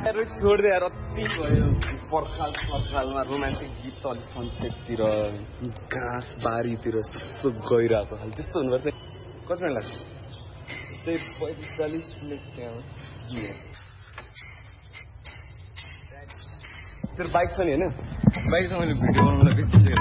छोड्दै यार अति भयो पर्खालमा रोमान्टिक गीत त अलिक सनसेटतिर घाँस बारीतिर यसो गइरहेको खाले त्यस्तो हुनुपर्छ कति बेला लाग्छ त्यही 45 मिनट त्यहाँ तेरो बाइक छ नि होइन बाइक छ मैले भिडियो बनाउनलाई बेसी